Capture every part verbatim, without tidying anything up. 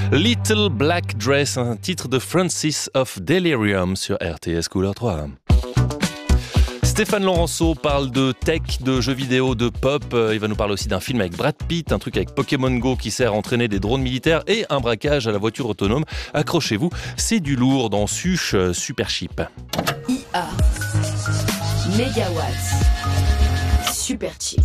Little Black Dress, un titre de Francis of Delirium sur R T S Couleur trois. Stéphane Laurenceau parle de tech, de jeux vidéo, de pop. Il va nous parler aussi d'un film avec Brad Pitt, un truc avec Pokémon Go qui sert à entraîner des drones militaires et un braquage à la voiture autonome. Accrochez-vous, c'est du lourd dans Suche Super Cheap. I A Mégawatts Super Cheap.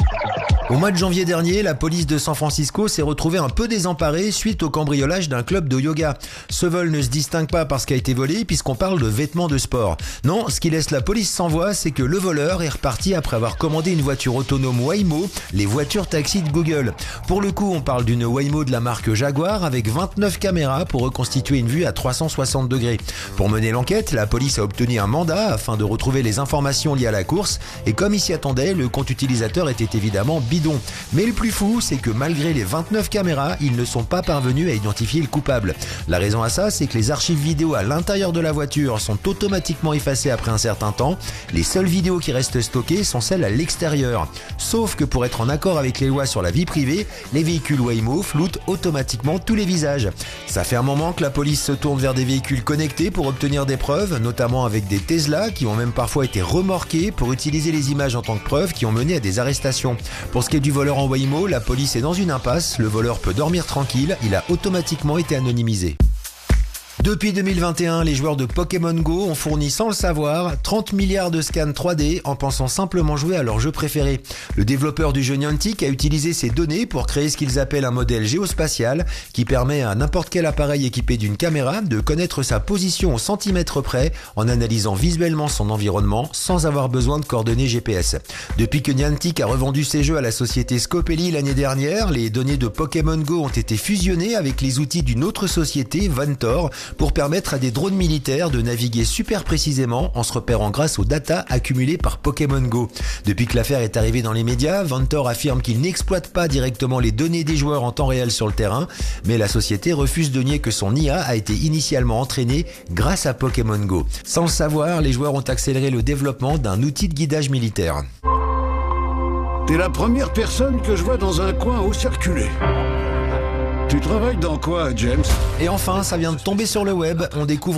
Au mois de janvier dernier, la police de San Francisco s'est retrouvée un peu désemparée suite au cambriolage d'un club de yoga. Ce vol ne se distingue pas parce qu'il a été volé puisqu'on parle de vêtements de sport. Non, ce qui laisse la police sans voix, c'est que le voleur est reparti après avoir commandé une voiture autonome Waymo, les voitures taxi de Google. Pour le coup, on parle d'une Waymo de la marque Jaguar avec vingt-neuf caméras pour reconstituer une vue à trois cent soixante degrés. Pour mener l'enquête, la police a obtenu un mandat afin de retrouver les informations liées à la course et comme il s'y attendait, le compte utilisateur était évidemment bidon. Mais le plus fou, c'est que malgré les vingt-neuf caméras, ils ne sont pas parvenus à identifier le coupable. La raison à ça, c'est que les archives vidéo à l'intérieur de la voiture sont automatiquement effacées après un certain temps. Les seules vidéos qui restent stockées sont celles à l'extérieur. Sauf que pour être en accord avec les lois sur la vie privée, les véhicules Waymo floutent automatiquement tous les visages. Ça fait un moment que la police se tourne vers des véhicules connectés pour obtenir des preuves, notamment avec des Tesla qui ont même parfois été remorqués pour utiliser les images en tant que preuves qui ont mené à des arrestations. Pour ce qui est du voleur en Waymo, la police est dans une impasse, le voleur peut dormir tranquille, il a automatiquement été anonymisé. Depuis deux mille vingt et un, les joueurs de Pokémon Go ont fourni sans le savoir trente milliards de scans trois D en pensant simplement jouer à leur jeu préféré. Le développeur du jeu Niantic a utilisé ces données pour créer ce qu'ils appellent un modèle géospatial qui permet à n'importe quel appareil équipé d'une caméra de connaître sa position au centimètre près en analysant visuellement son environnement sans avoir besoin de coordonnées G P S. Depuis que Niantic a revendu ses jeux à la société Scopely l'année dernière, les données de Pokémon Go ont été fusionnées avec les outils d'une autre société, Ventor, pour permettre à des drones militaires de naviguer super précisément en se repérant grâce aux datas accumulées par Pokémon Go. Depuis que l'affaire est arrivée dans les médias, Ventor affirme qu'il n'exploite pas directement les données des joueurs en temps réel sur le terrain, mais la société refuse de nier que son I A a été initialement entraînée grâce à Pokémon Go. Sans le savoir, les joueurs ont accéléré le développement d'un outil de guidage militaire. T'es la première personne que je vois dans un coin où circuler. Tu travailles dans quoi, James ? Et enfin, ça vient de tomber sur le web, on découvre